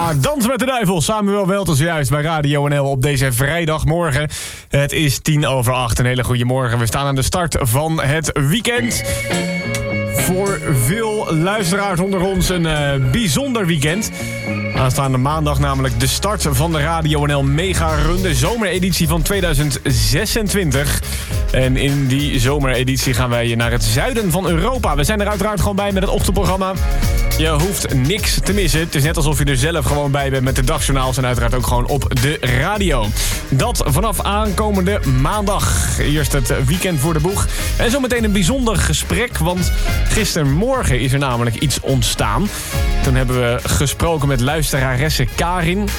Ja, Dans met de Duivel. Samuel Welters juist bij Radio NL op deze vrijdagmorgen. Het is 7:10. Een hele goede morgen. We staan aan de start van het weekend. Voor veel luisteraars onder ons een bijzonder weekend. Aanstaande maandag namelijk de start van de Radio NL Mega Run, de zomereditie van 2026. En in die zomereditie gaan wij naar het zuiden van Europa. We zijn er uiteraard gewoon bij met het ochtendprogramma. Je hoeft niks te missen. Het is net alsof je er zelf gewoon bij bent met de dagjournaals en uiteraard ook gewoon op de radio. Dat vanaf aankomende maandag. Eerst het weekend voor de boeg. En zometeen een bijzonder gesprek, want gistermorgen is er namelijk iets ontstaan. Toen hebben we gesproken met luisteraresse Karin.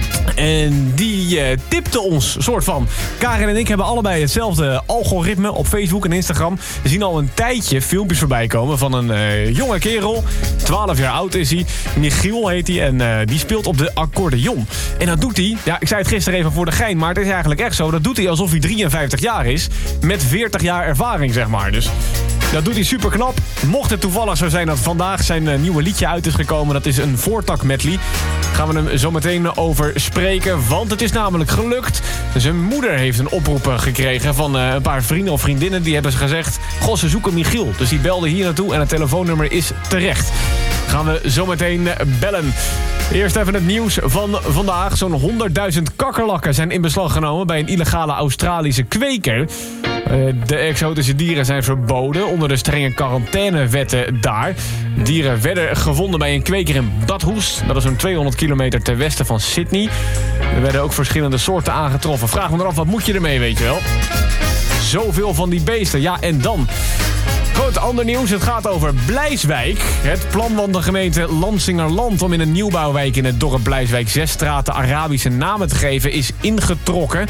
En die tipte ons, soort van. Karin en ik hebben allebei hetzelfde algoritme op Facebook en Instagram. We zien al een tijdje filmpjes voorbij komen van een jonge kerel. 12 jaar oud is hij. Michiel heet hij en die speelt op de accordeon. En dat doet hij, ja, ik zei het gisteren even voor de gein, maar het is eigenlijk echt zo. Dat doet hij alsof hij 53 jaar is. Met 40 jaar ervaring, zeg maar. Dus dat doet hij super knap. Mocht het toevallig zo zijn dat vandaag zijn nieuwe liedje uit is gekomen. Dat is een voortak medley. Gaan we hem zo meteen over spreken. Want het is namelijk gelukt. Zijn moeder heeft een oproep gekregen van een paar vrienden of vriendinnen. Die hebben gezegd, goh, ze zoeken Michiel. Dus die belde hier naartoe en het telefoonnummer is terecht. Gaan we zo meteen bellen. Eerst even het nieuws van vandaag. Zo'n 100.000 kakkerlakken zijn in beslag genomen bij een illegale Australische kweker. De exotische dieren zijn verboden onder de strenge quarantainewetten daar. Dieren werden gevonden bij een kweker in Bathurst. Dat is zo'n 200 kilometer ten westen van Sydney. Er werden ook verschillende soorten aangetroffen. Vraag me eraf, wat moet je ermee, weet je wel? Zoveel van die beesten, ja, en dan? Goed, ander nieuws. Het gaat over Blijswijk. Het plan van de gemeente Lansingerland om in een nieuwbouwwijk in het dorp Blijswijk 6 straten Arabische namen te geven is ingetrokken.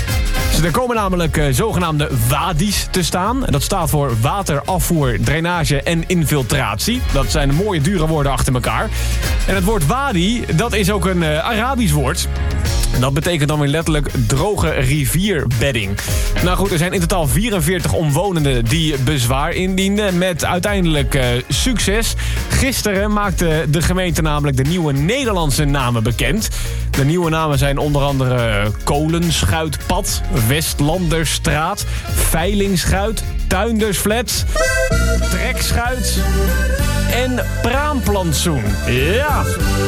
Er komen namelijk zogenaamde wadi's te staan. Dat staat voor water, afvoer, drainage en infiltratie. Dat zijn mooie, dure woorden achter elkaar. En het woord wadi, dat is ook een Arabisch woord. Dat betekent dan weer letterlijk droge rivierbedding. Nou goed, er zijn in totaal 44 omwonenden die bezwaar indienden met uiteindelijk succes. Gisteren maakte de gemeente namelijk de nieuwe Nederlandse namen bekend. De nieuwe namen zijn onder andere Kolenschuitpad, Westlanderstraat, Veilingschuit, Tuindersflat, Trekschuit en Praamplantsoen. Ja,